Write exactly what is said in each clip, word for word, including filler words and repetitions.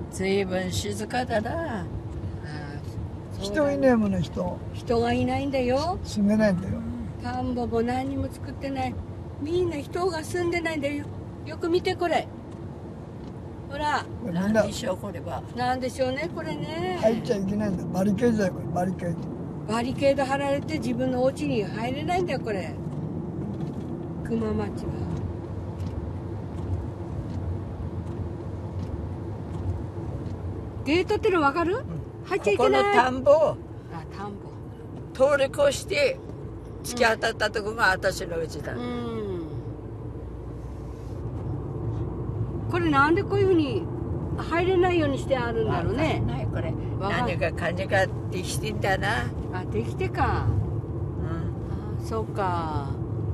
ずいぶん静かだな。あ人いねえもの、人。 人がいないんだよ。 住めないんだよ。 田んぼも何にも作ってない。みんな人が住んでないんだよ。よく見てこれ。ほら。 みんな何でしょうこれは。 なんでしょうねこれね。 入っちゃいけないんだよ。バリケードだよ、これ、バリケード。 バリケード張られて自分のお家に入れないんだよこれ。熊町は。ゲートっての分かる？入っちゃいけない。 ここの田んぼあ、田んぼ。 通り越して突き当たったとこが私の家だ。 うん。これなんでこういうふうに入れないようにしてあるんだろうね。 ないこれ。 わか何か感じができてんだな。 あ、できてか。 うん。 あ、そうか。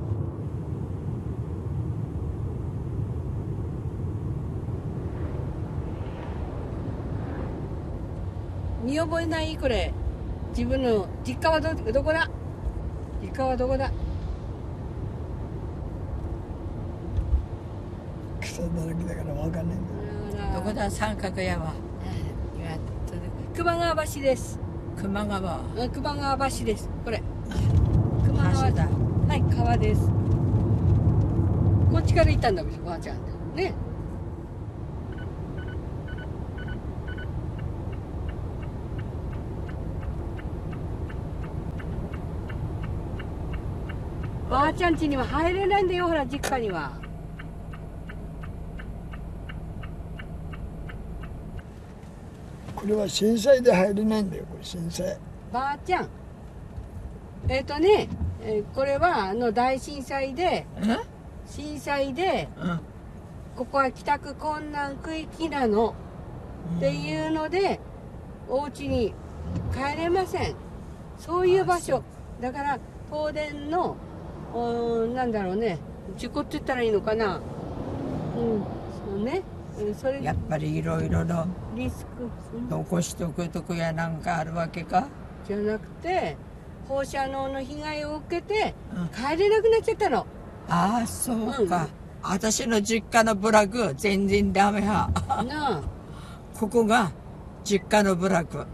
見覚えないこれ。自分の実家はどどこだ。実家はどこだ。 草だらけだから分かんないんだよ。 どこだ三角屋は。やっと熊川橋です。 熊川。 うん、熊川橋です。これ。熊川橋だ。 はい、川です。こっちから行ったんだもん、おばあちゃん。ね。ばあちゃん家には入れないんだよ、ほら、実家には。 これは震災で入れないんだよ、これ震災。 ばあちゃん。えっ、ー、とね、えーこれはあの大震災で、 うん震災で、 うん。 ここは帰宅困難区域なの、っていうので、お家に帰れません。そういう場所。だから、東電の、おなんだろうね、事故って言ったらいいのかな。うん、そうね。うんそれやっぱりいろいろのリスク、うん残しとくとこやなんかあるわけか。 じゃなくて、放射能の被害を受けてうん、 帰れなくなっちゃったの。 ああそうか。 うん私の実家の部落全然ダメは。 なあ。 ここが実家の部落。